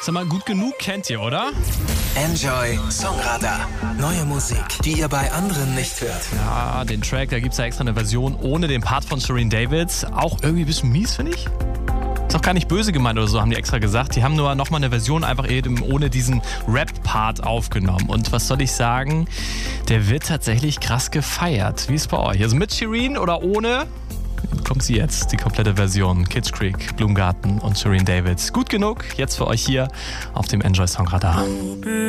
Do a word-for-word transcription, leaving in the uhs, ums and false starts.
Sag mal, gut genug kennt ihr, oder? Enjoy Songradar. Neue Musik, die ihr bei anderen nicht hört. Ja, den Track, da gibt es ja extra eine Version ohne den Part von Shirin David. Auch irgendwie ein bisschen mies, finde ich. Ist auch gar nicht böse gemeint oder so, haben die extra gesagt. Die haben nur nochmal eine Version einfach eben ohne diesen Rap-Part aufgenommen. Und was soll ich sagen? Der wird tatsächlich krass gefeiert. Wie ist es bei euch? Also mit Shirin oder ohne? Bekommt sie jetzt die komplette Version. Kids Creek, Blumengarten und Shirin David. Gut genug, jetzt für euch hier auf dem Enjoy Songradar.